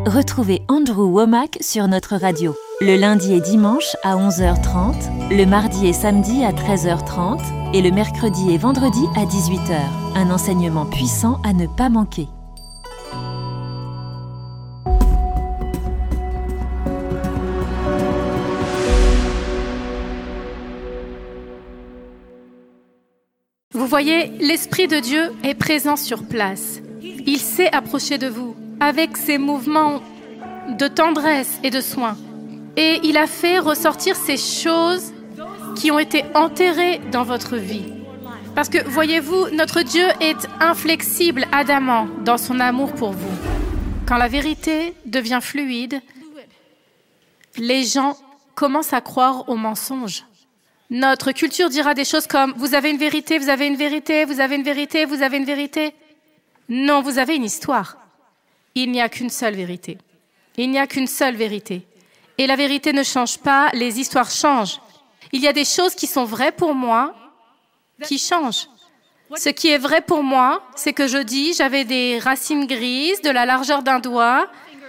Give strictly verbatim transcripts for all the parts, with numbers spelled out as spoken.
Retrouvez Andrew Wommack sur notre radio, le lundi et dimanche à onze heures trente, le mardi et samedi à treize heures trente et le mercredi et vendredi à dix-huit heures. Un enseignement puissant à ne pas manquer. Vous voyez, l'Esprit de Dieu est présent sur place. Il sait approcher de vous avec ses mouvements de tendresse et de soin. Et il a fait ressortir ces choses qui ont été enterrées dans votre vie. Parce que, voyez-vous, notre Dieu est inflexible, adamant dans son amour pour vous. Quand la vérité devient fluide, les gens commencent à croire aux mensonges. Notre culture dira des choses comme « vous avez une vérité, vous avez une vérité, vous avez une vérité, vous avez une vérité ». Non, vous avez une histoire. Il n'y a qu'une seule vérité. Il n'y a qu'une seule vérité. Et la vérité ne change pas, les histoires changent. Il y a des choses qui sont vraies pour moi, qui changent. Ce qui est vrai pour moi, c'est que jeudi, j'avais des racines grises de la largeur d'un doigt,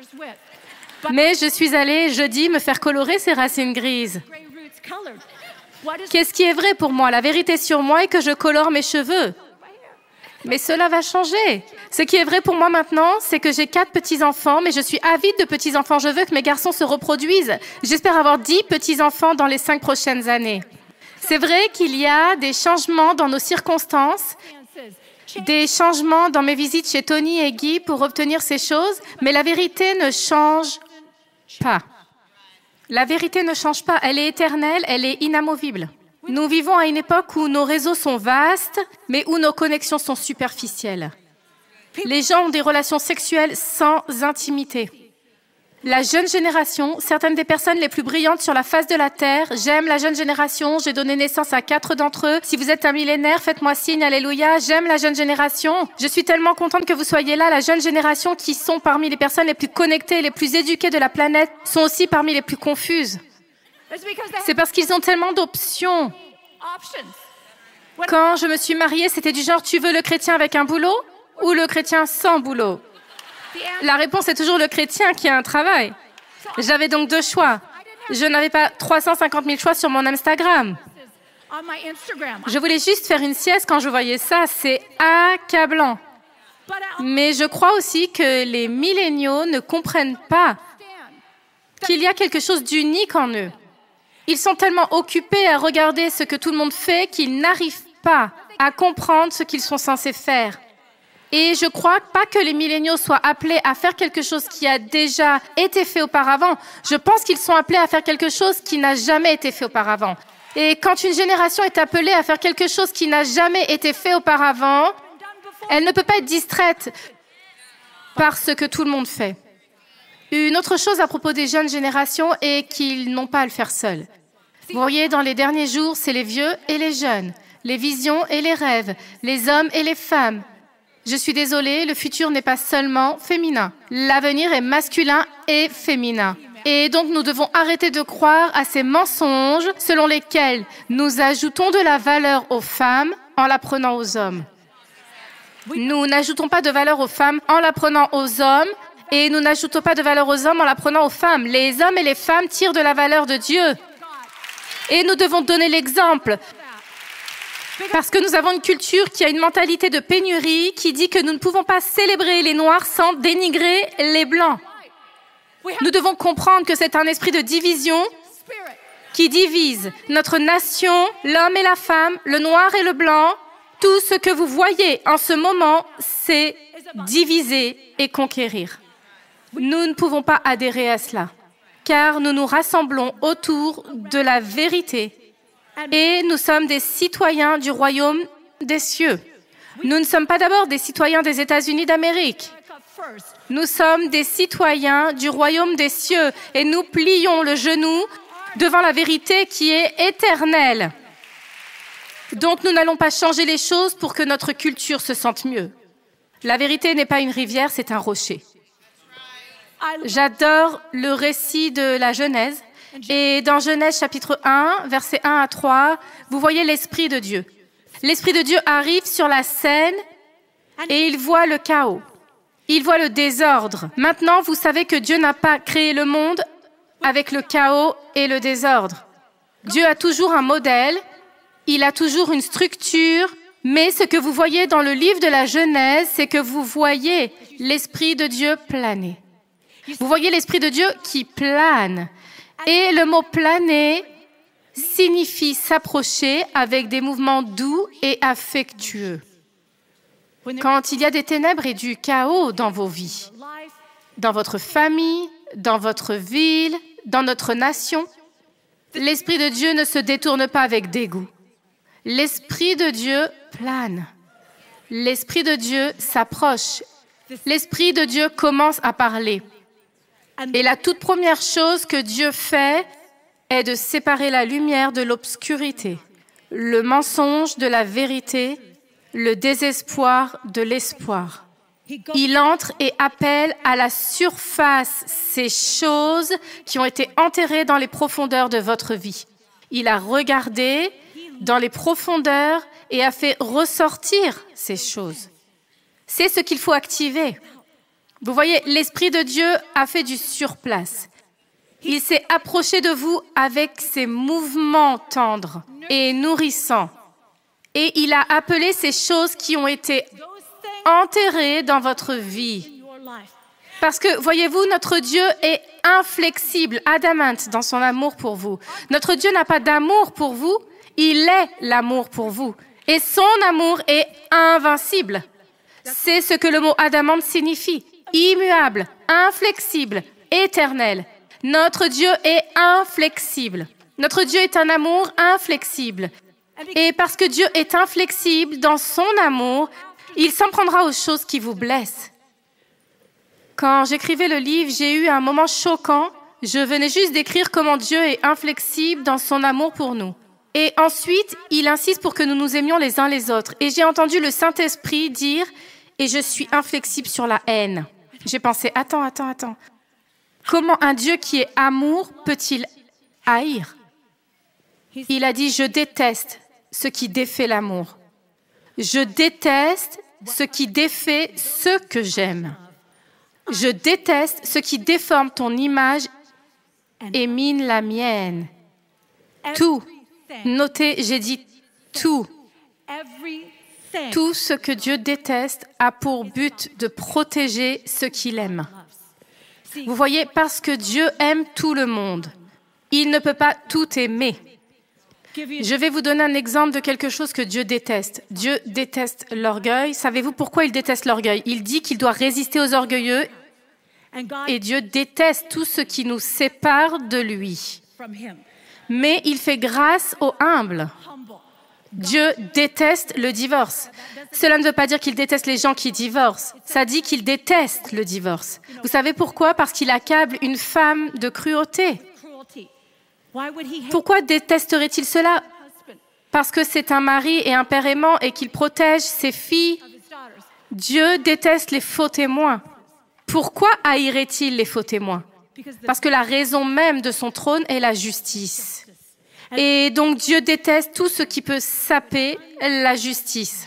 mais je suis allée jeudi me faire colorer ces racines grises. Qu'est-ce qui est vrai pour moi? La vérité sur moi est que je colore mes cheveux. Mais cela va changer. Ce qui est vrai pour moi maintenant, c'est que j'ai quatre petits-enfants, mais je suis avide de petits-enfants. Je veux que mes garçons se reproduisent. J'espère avoir dix petits-enfants dans les cinq prochaines années. C'est vrai qu'il y a des changements dans nos circonstances, des changements dans mes visites chez Tony et Guy pour obtenir ces choses, mais la vérité ne change pas. La vérité ne change pas, elle est éternelle, elle est inamovible. Nous vivons à une époque où nos réseaux sont vastes, mais où nos connexions sont superficielles. Les gens ont des relations sexuelles sans intimité. La jeune génération, certaines des personnes les plus brillantes sur la face de la Terre, j'aime la jeune génération, j'ai donné naissance à quatre d'entre eux. Si vous êtes un millénaire, faites-moi signe, alléluia, j'aime la jeune génération. Je suis tellement contente que vous soyez là, la jeune génération qui sont parmi les personnes les plus connectées, les plus éduquées de la planète, sont aussi parmi les plus confuses. C'est parce qu'ils ont tellement d'options. Quand je me suis mariée, c'était du genre, tu veux le chrétien avec un boulot ou le chrétien sans boulot? La réponse est toujours le chrétien qui a un travail. J'avais donc deux choix. Je n'avais pas trois cent cinquante mille choix sur mon Instagram. Je voulais juste faire une sieste quand je voyais ça. C'est accablant. Mais je crois aussi que les milléniaux ne comprennent pas qu'il y a quelque chose d'unique en eux. Ils sont tellement occupés à regarder ce que tout le monde fait qu'ils n'arrivent pas à comprendre ce qu'ils sont censés faire. Et je crois pas que les milléniaux soient appelés à faire quelque chose qui a déjà été fait auparavant. Je pense qu'ils sont appelés à faire quelque chose qui n'a jamais été fait auparavant. Et quand une génération est appelée à faire quelque chose qui n'a jamais été fait auparavant, elle ne peut pas être distraite par ce que tout le monde fait. Une autre chose à propos des jeunes générations est qu'ils n'ont pas à le faire seuls. Vous voyez, dans les derniers jours, c'est les vieux et les jeunes, les visions et les rêves, les hommes et les femmes. Je suis désolée, le futur n'est pas seulement féminin. L'avenir est masculin et féminin. Et donc, nous devons arrêter de croire à ces mensonges selon lesquels nous ajoutons de la valeur aux femmes en l'apprenant aux hommes. Nous n'ajoutons pas de valeur aux femmes en l'apprenant aux hommes et nous n'ajoutons pas de valeur aux hommes en l'apprenant aux femmes. Les hommes et les femmes tirent de la valeur de Dieu. Et nous devons donner l'exemple. Parce que nous avons une culture qui a une mentalité de pénurie qui dit que nous ne pouvons pas célébrer les Noirs sans dénigrer les Blancs. Nous devons comprendre que c'est un esprit de division qui divise notre nation, l'homme et la femme, le Noir et le Blanc. Tout ce que vous voyez en ce moment, c'est diviser et conquérir. Nous ne pouvons pas adhérer à cela, car nous nous rassemblons autour de la vérité. Et nous sommes des citoyens du royaume des cieux. Nous ne sommes pas d'abord des citoyens des États-Unis d'Amérique. Nous sommes des citoyens du royaume des cieux et nous plions le genou devant la vérité qui est éternelle. Donc nous n'allons pas changer les choses pour que notre culture se sente mieux. La vérité n'est pas une rivière, c'est un rocher. J'adore le récit de la Genèse. Et dans Genèse chapitre un, versets un à trois, vous voyez l'Esprit de Dieu. L'Esprit de Dieu arrive sur la scène et il voit le chaos. Il voit le désordre. Maintenant, vous savez que Dieu n'a pas créé le monde avec le chaos et le désordre. Dieu a toujours un modèle, il a toujours une structure, mais ce que vous voyez dans le livre de la Genèse, c'est que vous voyez l'Esprit de Dieu planer. Vous voyez l'Esprit de Dieu qui plane. Et le mot planer signifie s'approcher avec des mouvements doux et affectueux. Quand il y a des ténèbres et du chaos dans vos vies, dans votre famille, dans votre ville, dans notre nation, l'Esprit de Dieu ne se détourne pas avec dégoût. L'Esprit de Dieu plane. L'Esprit de Dieu s'approche. L'Esprit de Dieu commence à parler. Et la toute première chose que Dieu fait est de séparer la lumière de l'obscurité, le mensonge de la vérité, le désespoir de l'espoir. Il entre et appelle à la surface ces choses qui ont été enterrées dans les profondeurs de votre vie. Il a regardé dans les profondeurs et a fait ressortir ces choses. C'est ce qu'il faut activer. Vous voyez, l'Esprit de Dieu a fait du surplace. Il s'est approché de vous avec ses mouvements tendres et nourrissants. Et il a appelé ces choses qui ont été enterrées dans votre vie. Parce que, voyez-vous, notre Dieu est inflexible, adamante dans son amour pour vous. Notre Dieu n'a pas d'amour pour vous, il est l'amour pour vous. Et son amour est invincible. C'est ce que le mot adamante signifie. Immuable, inflexible, éternel. Notre Dieu est inflexible. Notre Dieu est un amour inflexible. Et parce que Dieu est inflexible dans son amour, il s'en prendra aux choses qui vous blessent. Quand j'écrivais le livre, j'ai eu un moment choquant. Je venais juste d'écrire comment Dieu est inflexible dans son amour pour nous. Et ensuite, il insiste pour que nous nous aimions les uns les autres. Et j'ai entendu le Saint-Esprit dire « Et je suis inflexible sur la haine ». J'ai pensé « Attends, attends, attends. Comment un Dieu qui est amour peut-il haïr ?» Il a dit « Je déteste ce qui défait l'amour. Je déteste ce qui défait ce que j'aime. Je déteste ce qui déforme ton image et mine la mienne. » Tout. Notez, j'ai dit tout. Tout ce que Dieu déteste a pour but de protéger ce qu'il aime. Vous voyez, parce que Dieu aime tout le monde, il ne peut pas tout aimer. Je vais vous donner un exemple de quelque chose que Dieu déteste. Dieu déteste l'orgueil. Savez-vous pourquoi il déteste l'orgueil? Il dit qu'il doit résister aux orgueilleux et Dieu déteste tout ce qui nous sépare de lui. Mais il fait grâce aux humbles. Dieu déteste le divorce. Cela ne veut pas dire qu'il déteste les gens qui divorcent. Ça dit qu'il déteste le divorce. Vous savez pourquoi? Parce qu'il accable une femme de cruauté. Pourquoi détesterait-il cela? Parce que c'est un mari et un père aimant et qu'il protège ses filles. Dieu déteste les faux témoins. Pourquoi haïrait-il les faux témoins? Parce que la raison même de son trône est la justice. Et donc Dieu déteste tout ce qui peut saper la justice.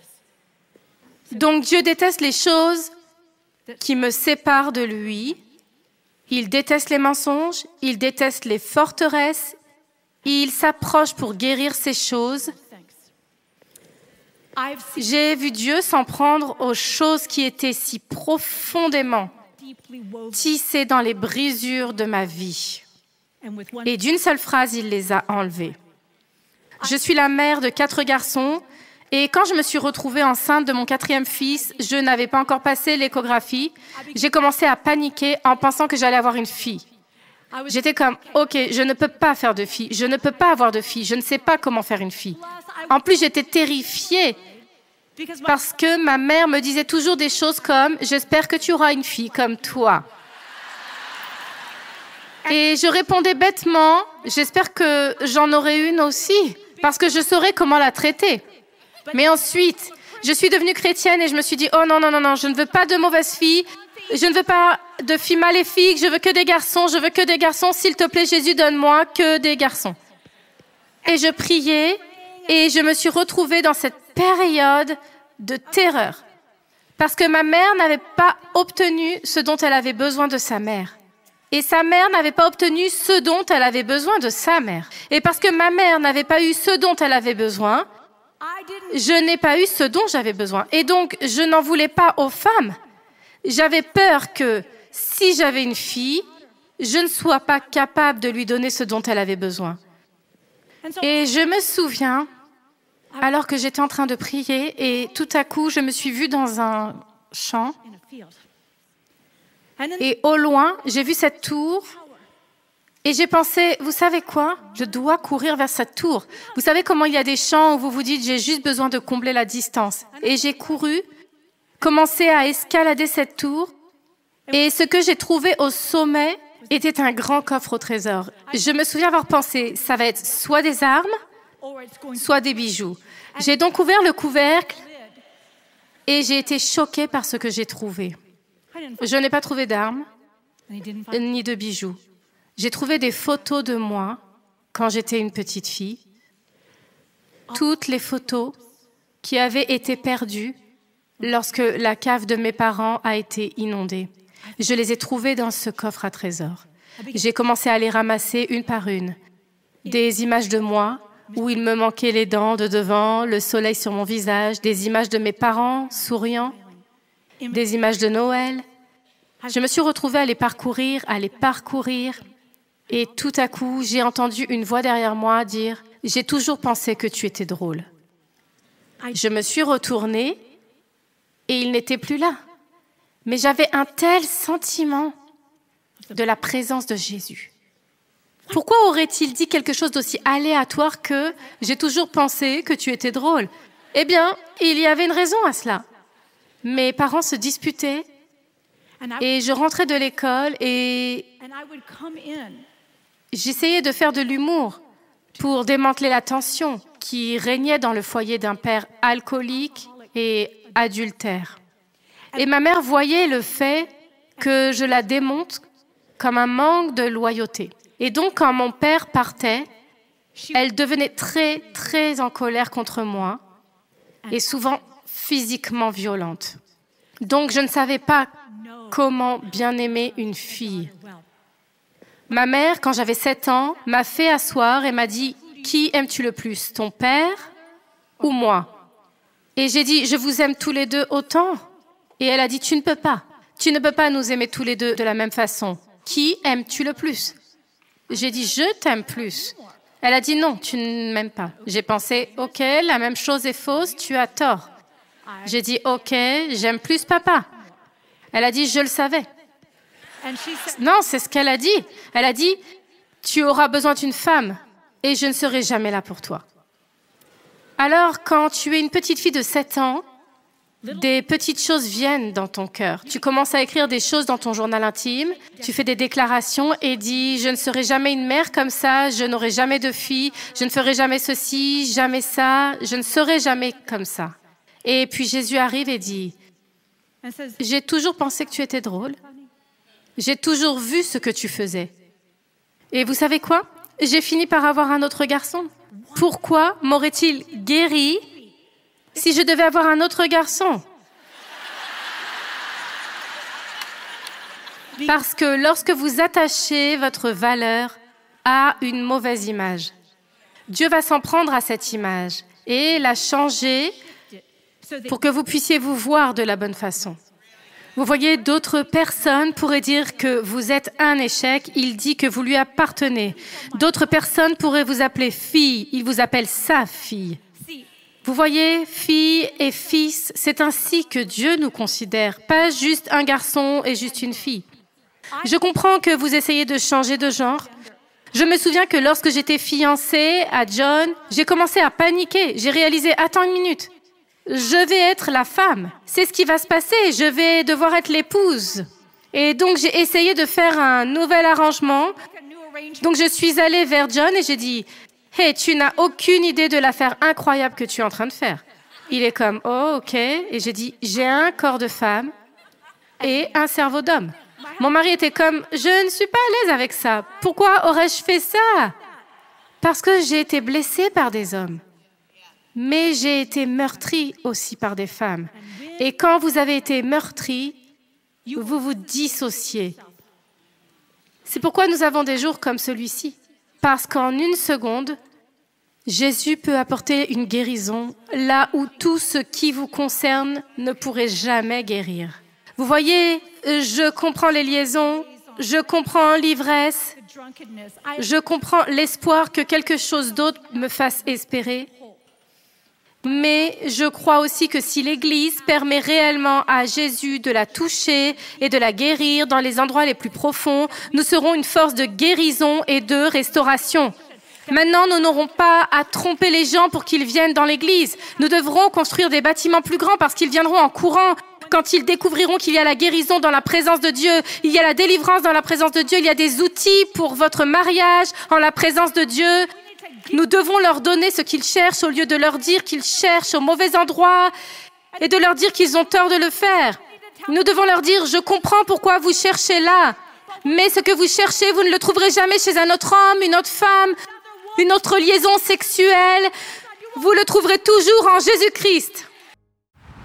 Donc Dieu déteste les choses qui me séparent de lui. Il déteste les mensonges, il déteste les forteresses. Il s'approche pour guérir ces choses. J'ai vu Dieu s'en prendre aux choses qui étaient si profondément tissées dans les brisures de ma vie. Et d'une seule phrase, il les a enlevées. Je suis la mère de quatre garçons et quand je me suis retrouvée enceinte de mon quatrième fils, je n'avais pas encore passé l'échographie. J'ai commencé à paniquer en pensant que j'allais avoir une fille. J'étais comme, ok, je ne peux pas faire de fille, je ne peux pas avoir de fille, je ne sais pas comment faire une fille. En plus, j'étais terrifiée parce que ma mère me disait toujours des choses comme « J'espère que tu auras une fille comme toi ». Et je répondais bêtement « J'espère que j'en aurai une aussi, parce que je saurais comment la traiter ». Mais ensuite, je suis devenue chrétienne et je me suis dit « Oh non, non, non, non, je ne veux pas de mauvaises filles, je ne veux pas de filles maléfiques, je veux que des garçons, je veux que des garçons, s'il te plaît Jésus, donne-moi que des garçons ». Et je priais et je me suis retrouvée dans cette période de terreur. Parce que ma mère n'avait pas obtenu ce dont elle avait besoin de sa mère. Et sa mère n'avait pas obtenu ce dont elle avait besoin de sa mère. Et parce que ma mère n'avait pas eu ce dont elle avait besoin, je n'ai pas eu ce dont j'avais besoin. Et donc, je n'en voulais pas aux femmes. J'avais peur que si j'avais une fille, je ne sois pas capable de lui donner ce dont elle avait besoin. Et je me souviens, alors que j'étais en train de prier, et tout à coup, je me suis vue dans un champ. Et au loin, j'ai vu cette tour et j'ai pensé, vous savez quoi? Je dois courir vers cette tour. Vous savez comment il y a des champs où vous vous dites, j'ai juste besoin de combler la distance. Et j'ai couru, commencé à escalader cette tour. Et ce que j'ai trouvé au sommet était un grand coffre au trésor. Je me souviens avoir pensé, ça va être soit des armes, soit des bijoux. J'ai donc ouvert le couvercle et j'ai été choquée par ce que j'ai trouvé. Je n'ai pas trouvé d'armes, ni de bijoux. J'ai trouvé des photos de moi quand j'étais une petite fille. Toutes les photos qui avaient été perdues lorsque la cave de mes parents a été inondée. Je les ai trouvées dans ce coffre à trésors. J'ai commencé à les ramasser une par une. Des images de moi, où il me manquait les dents de devant, le soleil sur mon visage, des images de mes parents souriants, des images de Noël. Je me suis retrouvée à les parcourir, à les parcourir, et tout à coup, j'ai entendu une voix derrière moi dire « J'ai toujours pensé que tu étais drôle ». Je me suis retournée, et il n'était plus là. Mais j'avais un tel sentiment de la présence de Jésus. Pourquoi aurait-il dit quelque chose d'aussi aléatoire que « J'ai toujours pensé que tu étais drôle ». Eh bien, il y avait une raison à cela. Mes parents se disputaient et je rentrais de l'école et j'essayais de faire de l'humour pour démanteler la tension qui régnait dans le foyer d'un père alcoolique et adultère. Et ma mère voyait le fait que je la démonte comme un manque de loyauté. Et donc, quand mon père partait, elle devenait très, très en colère contre moi et souvent physiquement violente. Donc, je ne savais pas comment bien aimer une fille. Ma mère, quand j'avais sept ans, m'a fait asseoir et m'a dit « Qui aimes-tu le plus, ton père ou moi ?» Et j'ai dit « Je vous aime tous les deux autant ?» Et elle a dit « Tu ne peux pas. Tu ne peux pas nous aimer tous les deux de la même façon. Qui aimes-tu le plus ?» J'ai dit « Je t'aime plus. » Elle a dit « Non, tu ne m'aimes pas. » J'ai pensé « Ok, la même chose est fausse, tu as tort. » J'ai dit « Ok, j'aime plus papa. » Elle a dit « Je le savais. » Non, c'est ce qu'elle a dit. Elle a dit « Tu auras besoin d'une femme et je ne serai jamais là pour toi. » Alors, quand tu es une petite fille de sept ans, des petites choses viennent dans ton cœur. Tu commences à écrire des choses dans ton journal intime, tu fais des déclarations et dis « Je ne serai jamais une mère comme ça, je n'aurai jamais de fille, je ne ferai jamais ceci, jamais ça, je ne serai jamais comme ça. » Et puis Jésus arrive et dit « J'ai toujours pensé que tu étais drôle. J'ai toujours vu ce que tu faisais. Et vous savez quoi? J'ai fini par avoir un autre garçon. Pourquoi m'aurait-il guéri si je devais avoir un autre garçon? Parce que lorsque vous attachez votre valeur à une mauvaise image, Dieu va s'en prendre à cette image et la changer pour que vous puissiez vous voir de la bonne façon. Vous voyez, d'autres personnes pourraient dire que vous êtes un échec, il dit que vous lui appartenez. D'autres personnes pourraient vous appeler fille, il vous appelle sa fille. Vous voyez, fille et fils, c'est ainsi que Dieu nous considère, pas juste un garçon et juste une fille. Je comprends que vous essayez de changer de genre. Je me souviens que lorsque j'étais fiancée à John, j'ai commencé à paniquer. J'ai réalisé, attends une minute, je vais être la femme. C'est ce qui va se passer, je vais devoir être l'épouse. Et donc j'ai essayé de faire un nouvel arrangement. Donc je suis allée vers John et j'ai dit, « Hey, tu n'as aucune idée de l'affaire incroyable que tu es en train de faire. » Il est comme, « Oh, ok. » Et j'ai dit, « J'ai un corps de femme et un cerveau d'homme. » Mon mari était comme, « Je ne suis pas à l'aise avec ça. Pourquoi aurais-je fait ça? » Parce que j'ai été blessée par des hommes. Mais j'ai été meurtrie aussi par des femmes. Et quand vous avez été meurtri, vous vous dissociez. C'est pourquoi nous avons des jours comme celui-ci. Parce qu'en une seconde, Jésus peut apporter une guérison là où tout ce qui vous concerne ne pourrait jamais guérir. Vous voyez, je comprends les liaisons, je comprends l'ivresse, je comprends l'espoir que quelque chose d'autre me fasse espérer. Mais je crois aussi que si l'Église permet réellement à Jésus de la toucher et de la guérir dans les endroits les plus profonds, nous serons une force de guérison et de restauration. Maintenant, nous n'aurons pas à tromper les gens pour qu'ils viennent dans l'Église. Nous devrons construire des bâtiments plus grands parce qu'ils viendront en courant. Quand ils découvriront qu'il y a la guérison dans la présence de Dieu, il y a la délivrance dans la présence de Dieu, il y a des outils pour votre mariage en la présence de Dieu. Nous devons leur donner ce qu'ils cherchent au lieu de leur dire qu'ils cherchent au mauvais endroit et de leur dire qu'ils ont tort de le faire. Nous devons leur dire « Je comprends pourquoi vous cherchez là, mais ce que vous cherchez, vous ne le trouverez jamais chez un autre homme, une autre femme, une autre liaison sexuelle. Vous le trouverez toujours en Jésus-Christ. »